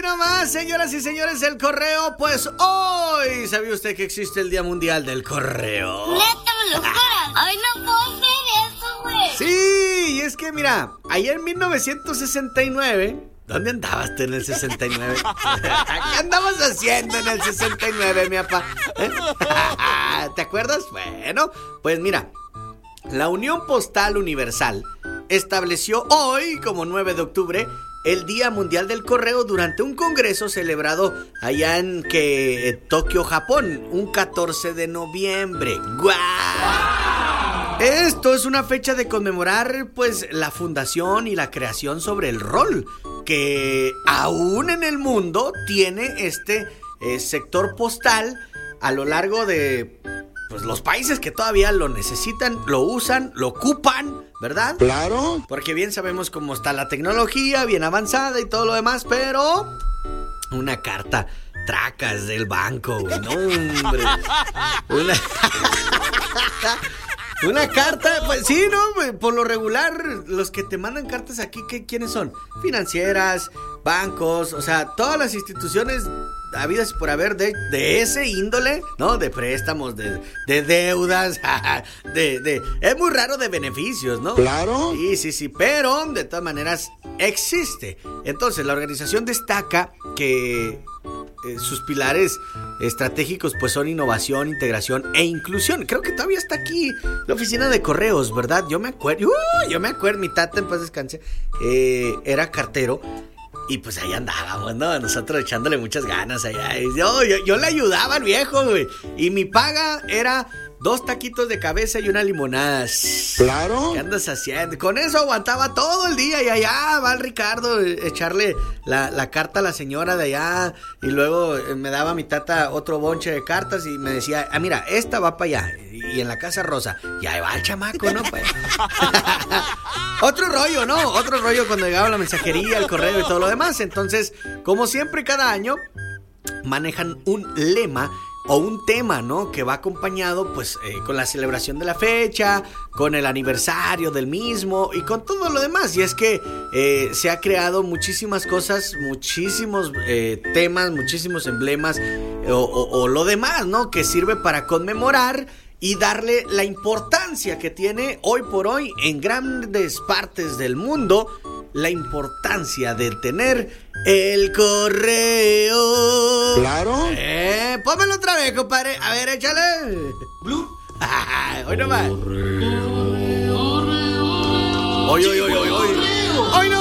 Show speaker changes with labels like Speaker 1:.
Speaker 1: nomás, señoras y señores, el correo. Pues hoy, ¿sabía usted que existe el Día Mundial del Correo?
Speaker 2: ¡Neta, me lo juras! ¡Ay, no puedo hacer eso, güey!
Speaker 1: Sí, y es que mira, ayer en 1969... ¿Dónde andabas tú en el 69? ¿Qué andabas haciendo en el 69, mi papá? ¿Te acuerdas? Bueno, pues mira, la Unión Postal Universal estableció hoy, como 9 de octubre, el Día Mundial del Correo durante un congreso celebrado allá en Tokio, Japón, un 14 de noviembre. ¡Guau! Esto es una fecha de conmemorar, pues, la fundación y la creación sobre el rol que aún en el mundo tiene este sector postal a lo largo de, pues, los países que todavía lo necesitan, lo usan, lo ocupan, ¿verdad?
Speaker 3: Claro.
Speaker 1: Porque bien sabemos cómo está la tecnología, bien avanzada y todo lo demás, pero una carta tracas del banco, güey, no, hombre. Una carta, pues sí, ¿no? Por lo regular, los que te mandan cartas aquí, ¿quiénes son? Financieras, bancos, o sea, todas las instituciones habidas por haber de ese índole, ¿no? De préstamos, de deudas, es muy raro de beneficios, ¿no?
Speaker 3: Claro.
Speaker 1: Sí, pero de todas maneras existe. Entonces, la organización destaca que sus pilares estratégicos pues son innovación, integración e inclusión. Creo que todavía está aquí la oficina de correos, ¿verdad? Yo me acuerdo, mi tata en paz descanse, era cartero. Y pues ahí andábamos, ¿no? Nosotros echándole muchas ganas allá. Yo le ayudaba al viejo, güey. Y mi paga era 2 taquitos de cabeza y una limonada.
Speaker 3: Claro.
Speaker 1: ¿Qué andas haciendo? Con eso aguantaba todo el día. Y allá va el Ricardo echarle la carta a la señora de allá. Y luego me daba mi tata otro bonche de cartas y me decía, mira, esta va para allá. Y en la casa rosa. Y ahí va el chamaco, ¿no? Pues. Otro rollo, ¿no? Otro rollo cuando llegaba la mensajería, el correo y todo lo demás. Entonces, como siempre, cada año manejan un lema o un tema, ¿no? Que va acompañado, pues, con la celebración de la fecha, con el aniversario del mismo y con todo lo demás. Y es que se ha creado muchísimas cosas, muchísimos temas, muchísimos emblemas o lo demás, ¿no? Que sirve para conmemorar y darle la importancia que tiene hoy por hoy en grandes partes del mundo, la importancia de tener el correo.
Speaker 3: Claro.
Speaker 1: Pónmelo otra vez, compadre. A ver, échale.
Speaker 4: Blue.
Speaker 1: Hoy nomás. Hoy no.